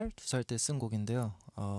2살 때 쓴 곡인데요.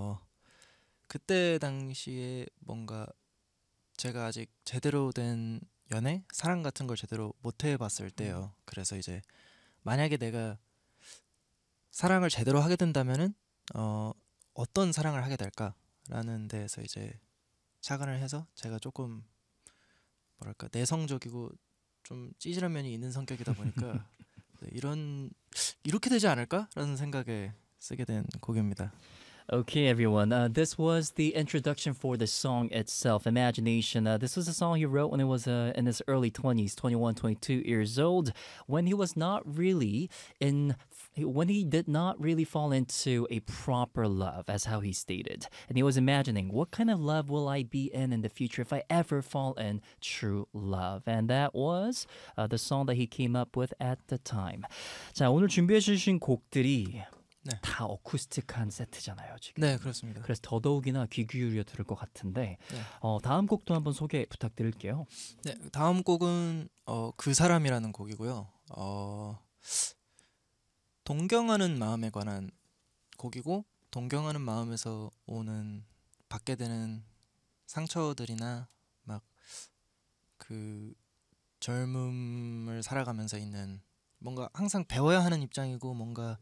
그때 당시에 뭔가 제가 아직 제대로 된 연애, 사랑 같은 걸 제대로 못 해봤을 때요. 그래서 이제 만약에 내가 사랑을 제대로 하게 된다면은 어떤 사랑을 하게 될까라는 데에서 이제 착안을 해서 제가 조금 뭐랄까 내성적이고 좀 찌질한 면이 있는 성격이다 보니까 이렇게 되지 않을까라는 생각에 쓰게 된 곡입니다. Okay, everyone. This was the introduction for the song itself, Imagination. This was a song he wrote when he was in his early 20s, 21, 22 years old, when he was not really when he did not really fall into a proper love, as how he stated. And he was imagining, what kind of love will I be in the future if I ever fall in true love? And that was the song that he came up with at the time. 자, 오늘 준비해 주신 곡들이 네. 다 어쿠스틱한 세트잖아요, 지금. 네, 그렇습니다. 그래서 더더욱이나 귀 기울여 들을 것 같은데 네. 다음 곡도 한번 소개 부탁드릴게요. 네, 다음 곡은 그 사람이라는 곡이고요. 동경하는 마음에 관한 곡이고 동경하는 마음에서 오는 받게 되는 상처들이나 막 그 젊음을 살아가면서 있는 뭔가 항상 배워야 하는 입장이고 뭔가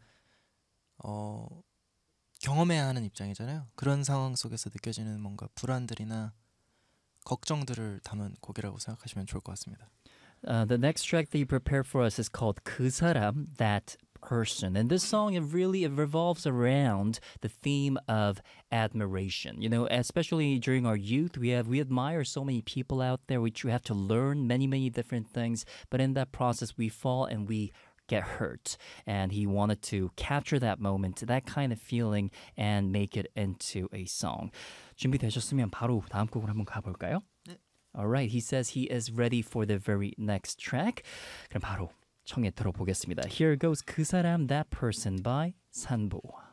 경험해야 하는 입장이잖아요. 그런 상황 속에서 느껴지는 뭔가 불안들이나 걱정들을 담은 곡이라고 생각하시면 좋을 것 같습니다. The next track that you prepared for us is called 그 사람, That Person. And this song, it revolves around the theme of admiration. You know, especially during our youth, we admire so many people out there, which we have to learn many different things. But in that process, we fall and we get hurt. And he wanted to capture that moment, that kind of feeling, and make it into a song. 준비되셨으면 바로 다음 곡으로 한번 가볼까요? 네. Alright, he says he is ready for the very next track. 그럼 바로 청해 들어보겠습니다. Here goes 그 사람, That Person by 산보.